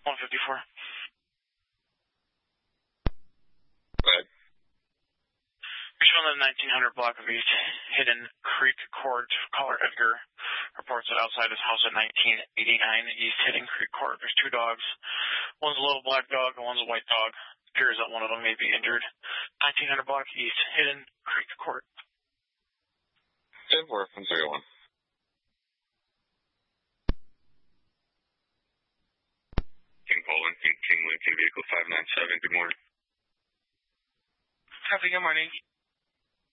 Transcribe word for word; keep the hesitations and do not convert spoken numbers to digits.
one fifty-four. Go ahead. You're showing the nineteen hundred block of East Hidden Creek Court. Caller Edgar reports that outside his house at nineteen eighty-nine East Hidden Creek Court, there's two dogs. One's a little black dog and one's a white dog. It appears that one of them may be injured. nineteen hundred block East Hidden Creek Court. ten four, one zero one. King Poland, King Lincoln, vehicle five nine seven, good morning. Happy good morning.